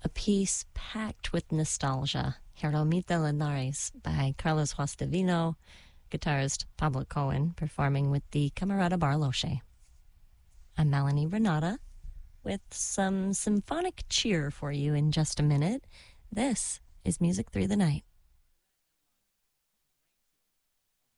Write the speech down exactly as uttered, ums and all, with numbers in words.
piece packed with nostalgia, Jeromita Linares by Carlos Juastavino, guitarist Pablo Cohen performing with the Camerata Barloche. I'm Melanie Renata with some symphonic cheer for you in just a minute. This is Music Through the Night.